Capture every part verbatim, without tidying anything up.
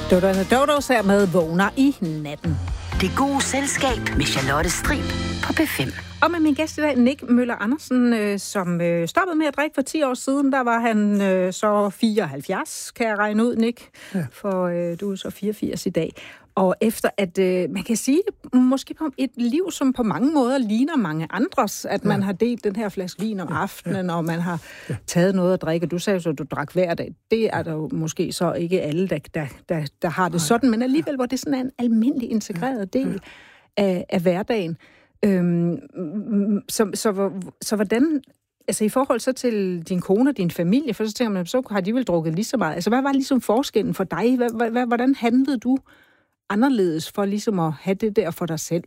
Dodo Dodos her med Vågner i natten. Det gode selskab med Charlotte Strib på P fem. Og med min gæst i dag, Nick Møller Andersen, øh, som øh, stoppede med at drikke for ti år siden. Der var han øh, så fireoghalvfjerds, kan jeg regne ud, Nick. Ja. For øh, du er så fireogfirs i dag. Og efter at, øh, man kan sige, måske på et liv, som på mange måder ligner mange andres, at man ja. har delt den her flaske vin om aftenen, ja. og man har ja. taget noget at drikke. Du sagde så, at du drak hver dag. Det er der jo måske så ikke alle, der, der, der, der har det sådan, men alligevel var det sådan en almindelig integreret del af, af hverdagen. Øhm, så, så, så hvordan, altså i forhold så til din kone og din familie, for så tænker man, så har de vel drukket lige så meget. Altså hvad var ligesom forskellen for dig? Hvad, hvad, hvordan handlede du anderledes for ligesom at have det der for dig selv?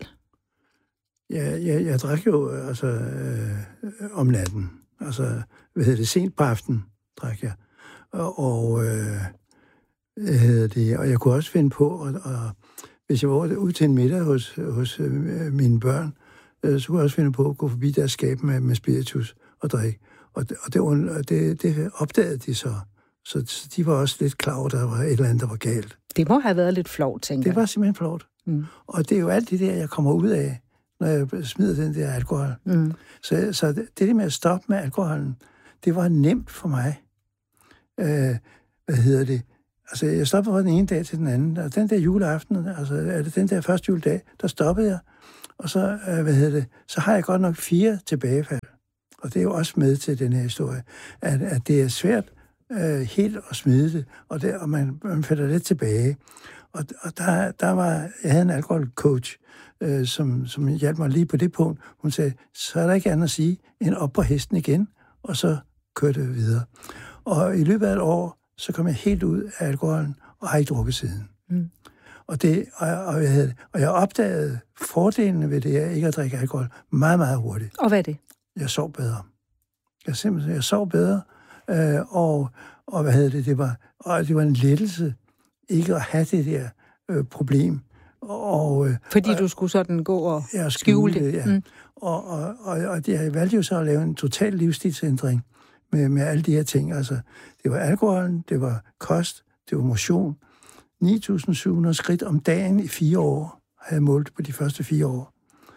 Ja, jeg, jeg drak jo altså øh, om natten. Altså, hvad hedder det, sent på aften drak jeg. Og, og øh, hvad hedder det, og jeg kunne også finde på, og, og hvis jeg var ud til en middag hos, hos øh, mine børn, øh, så kunne jeg også finde på at gå forbi deres skab med, med spiritus og drikke. Og, og det, det, det opdagede de så. Så, så de var også lidt klar over, at der var et eller andet, der var galt. Det må have været lidt flovt, tænker jeg. Det var simpelthen flovt. Mm. Og det er jo alt det der, jeg kommer ud af, når jeg smider den der alkohol. Mm. Så, så det, det med at stoppe med alkoholen, det var nemt for mig. Øh, hvad hedder det? Altså, jeg stoppede fra den ene dag til den anden. Og den der juleaften, altså den der første juledag, der stoppede jeg. Og så, øh, hvad hedder det, så har jeg godt nok fire tilbagefald. Og det er jo også med til den her historie, at, at det er svært øh, helt at smide det, og, det, og man, man falder lidt tilbage. Og, og der, der var, jeg havde en alkoholcoach, øh, som, som hjalp mig lige på det punkt. Hun sagde, så er der ikke andet at sige, end op på hesten igen, og så kørte det videre. Og i løbet af et år, så kom jeg helt ud af alkoholen, og har ikke drukket siden. Mm. Og, det, og, og, jeg havde, og jeg opdagede fordelene ved det, at ikke at drikke alkohol, meget, meget hurtigt. Og hvad er det? Jeg sov bedre. Jeg simpelthen, jeg sov bedre, øh, og, og hvad havde det, det var, og det var en lettelse, ikke at have det der øh, problem. Og, øh, Fordi og, du skulle sådan gå og skjule, skjule det. Ja. Mm. Og, og, og, og jeg valgte jo så at lave en total livsstilsændring med, med alle de her ting. Altså, det var alkoholen, det var kost, det var motion. ni tusind syv hundrede skridt om dagen i fire år, har jeg målt på de første fire år.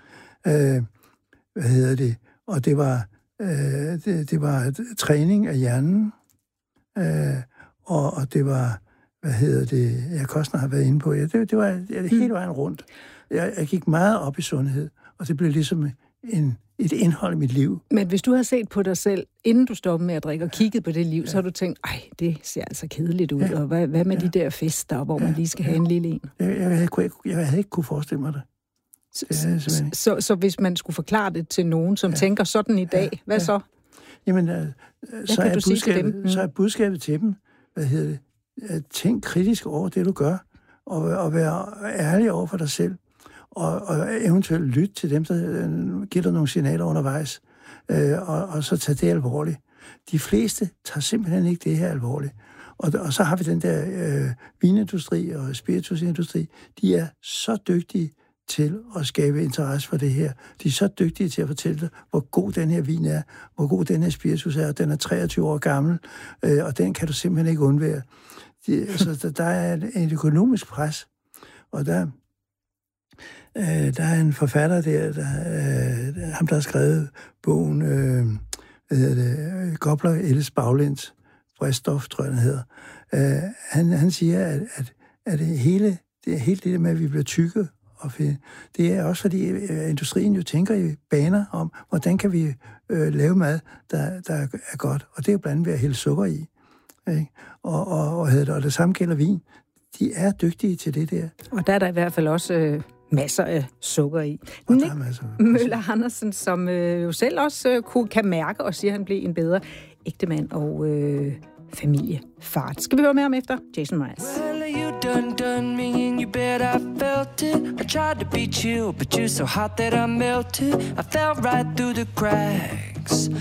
Øh, hvad hedder det? Og det var, øh, det, det var træning af hjernen, øh, og, og det var, hvad hedder det, jeg kan også have været inde på, ja, det, det var det, hele vejen rundt. Jeg, jeg gik meget op i sundhed, og det blev ligesom en, et indhold i mit liv. Men hvis du havde set på dig selv, inden du stoppede med at drikke, og kigget på det liv, ja. så har du tænkt, ej, det ser altså kedeligt ud, ja. og hvad, hvad med ja. de der fester, hvor ja. man lige skal ja. have en lille en? Jeg, jeg, jeg, jeg, jeg havde ikke kunne forestille mig det. Så, så, så, så hvis man skulle forklare det til nogen, som ja. tænker sådan i dag, ja. hvad ja. så? Jamen, øh, så, er budskabet, mm. så er budskabet til dem, hvad hedder det, at tænk kritisk over det, du gør, og, og være ærlig over for dig selv, og, og eventuelt lytte til dem, der øh, giver dig nogle signaler undervejs, øh, og, og så tage det alvorligt. De fleste tager simpelthen ikke det her alvorligt. Og, og så har vi den der øh, vinindustri og spiritusindustri, de er så dygtige til at skabe interesse for det her. De er så dygtige til at fortælle dig, hvor god den her vin er, hvor god den her spiritus er. Den er treogtyve år gammel, øh, og den kan du simpelthen ikke undvære. De, altså, der, der er en økonomisk pres, og der, øh, der er en forfatter der, der øh, ham, der har skrevet bogen, øh, hvad hedder det, Gobler Elles Baglæns, Bræstof, tror jeg, den hedder. Øh, han, han siger, at, at, at det hele, det er helt det der med, at vi bliver tykke. Det er også fordi, øh, industrien jo tænker i baner om, hvordan kan vi øh, lave mad, der, der er godt. Og det er jo blandt andet ved at hælde sukker i. Ikke? Og, og, og, og det samme gælder vin. De er dygtige til det der. Og der er der i hvert fald også øh, masser af sukker i. Nick Møller Andersen, som øh, jo selv også øh, kunne, kan mærke og siger, at han blev en bedre ægtemand og øh, familiefar. Skal vi høre mere om efter Jason Mraz? Done, done me, and you bet I felt it. I tried to beat you, but you're so hot that I melted. I fell right through the cracks.